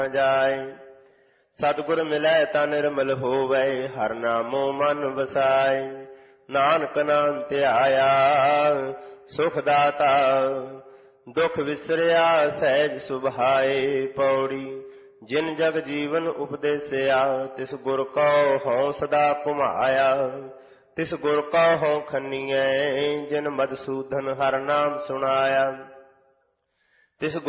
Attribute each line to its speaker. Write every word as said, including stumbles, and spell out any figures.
Speaker 1: ਜਾਏ। ਸਤਿਗੁਰ ਮਿਲੈ ਤਾਂ ਨਿਰਮਲ ਹੋਵੈ, ਹਰਿ ਨਾਮੋ ਮਨ ਵਸਾਏ। ਨਾਨਕ ਨਾਮ ਧਿਆਇਆ ਸੁਖ ਦਾਤਾ, ਦੁਖ ਵਿਸਰਿਆ ਸਹਿਜ ਸੁਭਾਏ। ਪੌੜੀ ਜਿਨ ਜਗ ਜੀਵਨ ਉਪਦੇਸਿਆ, ਤਿਸ ਗੁਰ ਕਉ ਹਉ ਸਦਾ ਘੁਮਾਇਆ। ਤਿਸ ਗੁਰ ਕਉ ਹਉ ਖੰਨੀਐ, ਜਿਨ ਮਧੂਸੂਦਨ ਹਰਿ ਨਾਮ ਸੁਣਾਇਆ। ਤਿਸ